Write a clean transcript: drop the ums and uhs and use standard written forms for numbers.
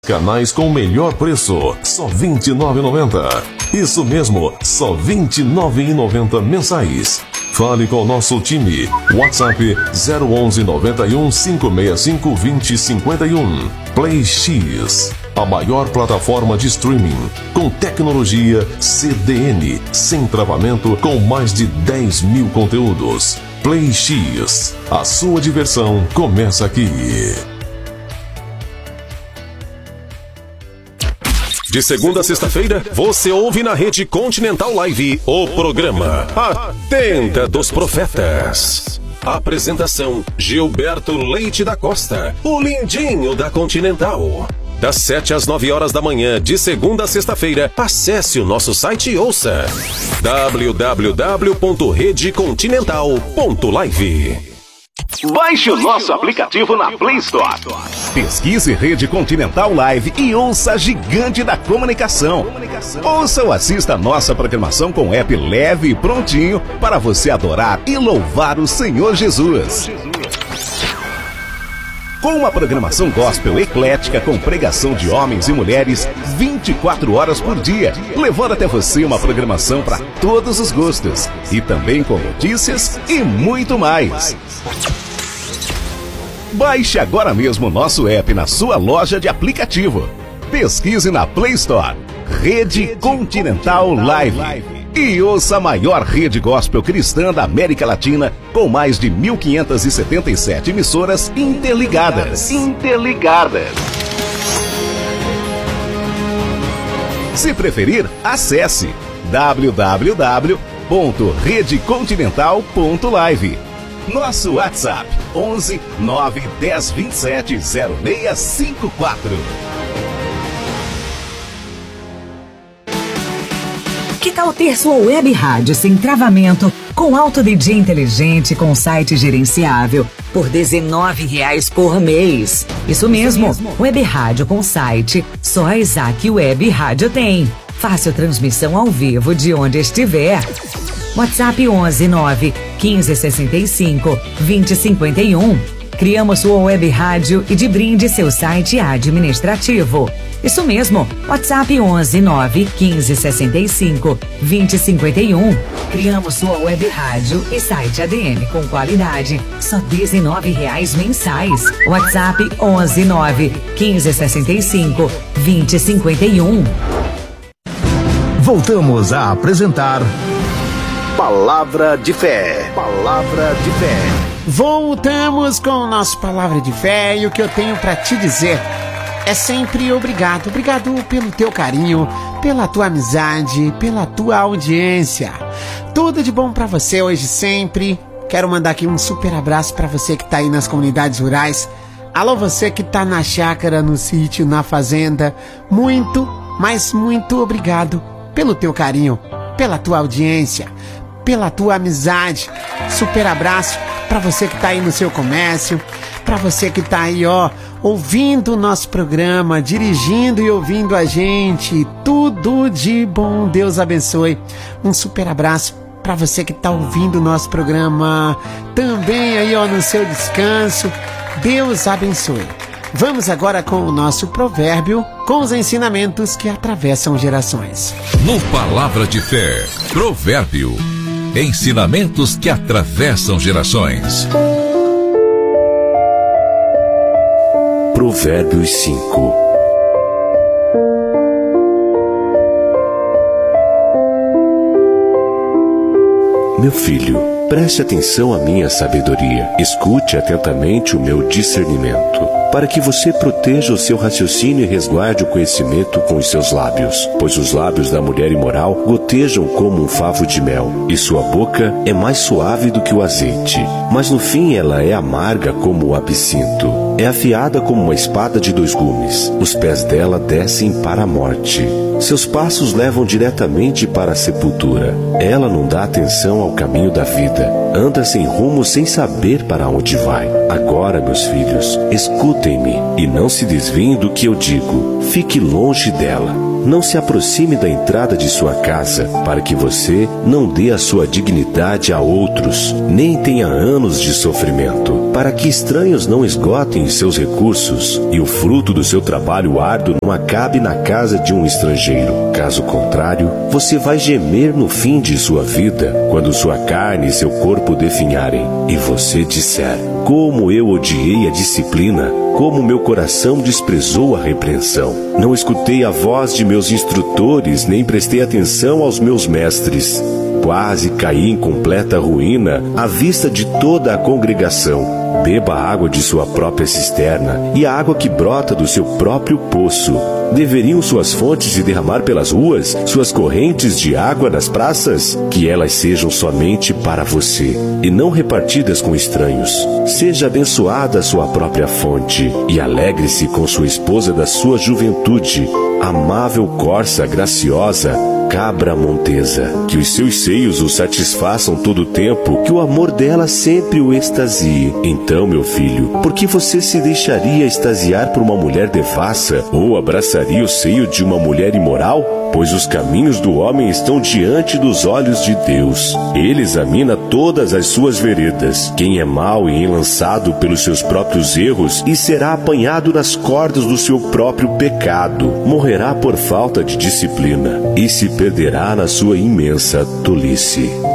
Canais com o melhor preço, só R$ 29,90. Isso mesmo, só R$ 29,90 mensais. Fale com o nosso time. WhatsApp 011 91 565 2051. Play X, a maior plataforma de streaming com tecnologia CDN, sem travamento, com mais de 10 mil conteúdos. Play X, a sua diversão começa aqui. De segunda a sexta-feira, você ouve na Rede Continental Live o programa A Tenda dos Profetas. Apresentação: Gilberto Leite da Costa, o lindinho da Continental. Das 7 às 9 horas da manhã, de segunda a sexta-feira, acesse o nosso site e ouça www.redecontinental.live. Baixe o nosso aplicativo na Play Store. Pesquise Rede Continental Live e ouça a gigante da comunicação. Ouça ou assista a nossa programação com app leve e prontinho para você adorar e louvar o Senhor Jesus. Com uma programação gospel eclética com pregação de homens e mulheres 24 horas por dia, levando até você uma programação para todos os gostos e também com notícias e muito mais. Baixe agora mesmo o nosso app na sua loja de aplicativo. Pesquise na Play Store Rede Continental Live e ouça a maior rede gospel cristã da América Latina com mais de 1.577 emissoras interligadas. Se preferir, acesse www.redecontinental.live. Nosso WhatsApp 11 9 10 27 0654. Que tal ter sua web rádio sem travamento, com alto DJ inteligente, com site gerenciável, por R$19 por mês? Isso mesmo, web rádio com site, só a Isaac Web Rádio tem. Fácil transmissão ao vivo de onde estiver. WhatsApp 11 9 15 65 20 51. Criamos sua web rádio e de brinde seu site administrativo. Isso mesmo, WhatsApp 11 9 15 65 20 51. Criamos sua web rádio e site ADM com qualidade, só R$19 mensais. WhatsApp 11 9 15 65 20 51. Voltamos a apresentar Palavra de Fé. Palavra de Fé. Voltamos com o nosso Palavra de Fé e o que eu tenho para te dizer é sempre obrigado. Obrigado pelo teu carinho, pela tua amizade, pela tua audiência. Tudo de bom para você hoje sempre. Quero mandar aqui um super abraço para você que tá aí nas comunidades rurais. Alô, você que tá na chácara, no sítio, na fazenda. Muito, mas muito obrigado pelo teu carinho, pela tua audiência, pela tua amizade. Super abraço para você que tá aí no seu comércio, para você que tá aí, ouvindo o nosso programa, dirigindo e ouvindo a gente. Tudo de bom, Deus abençoe. Um super abraço para você que tá ouvindo o nosso programa também aí, no seu descanso. Deus abençoe. Vamos agora com o nosso provérbio, com os ensinamentos que atravessam gerações. No Palavra de Fé, provérbio. Ensinamentos que atravessam gerações. Provérbios 5. Meu filho, preste atenção à minha sabedoria. Escute atentamente o meu discernimento, para que você proteja o seu raciocínio e resguarde o conhecimento com os seus lábios. Pois os lábios da mulher imoral gotejam como um favo de mel, e sua boca é mais suave do que o azeite. Mas no fim ela é amarga como o absinto. É afiada como uma espada de 2 gumes. Os pés dela descem para a morte. Seus passos levam diretamente para a sepultura. Ela não dá atenção ao caminho da vida. Anda sem rumo, sem saber para onde vai. Agora, meus filhos, escutem-me e não se desviem do que eu digo. Fique longe dela. não se aproxime da entrada de sua casa, para que você não dê a sua dignidade a outros, nem tenha anos de sofrimento, para que estranhos não esgotem seus recursos e o fruto do seu trabalho árduo não acabe na casa de um estrangeiro. Caso contrário, você vai gemer no fim de sua vida, quando sua carne e seu corpo definharem, e você disser: como eu odiei a disciplina, como meu coração desprezou a repreensão. Não escutei a voz de meus instrutores, nem prestei atenção aos meus mestres. Quase caí em completa ruína à vista de toda a congregação. Beba a água de sua própria cisterna e a água que brota do seu próprio poço. Deveriam suas fontes se derramar pelas ruas, suas correntes de água nas praças? Que elas sejam somente para você e não repartidas com estranhos. Seja abençoada a sua própria fonte e alegre-se com sua esposa da sua juventude, amável corça graciosa, cabra montesa. Que os seus seios o satisfaçam todo o tempo, que o amor dela sempre o extasie. Então, meu filho, por que você se deixaria extasiar por uma mulher devassa ou abraçaria o seio de uma mulher imoral? Pois os caminhos do homem estão diante dos olhos de Deus. Ele examina todas as suas veredas. Quem é mau e enlaçado pelos seus próprios erros e será apanhado nas cordas do seu próprio pecado, morrerá por falta de disciplina e se perderá na sua imensa tolice.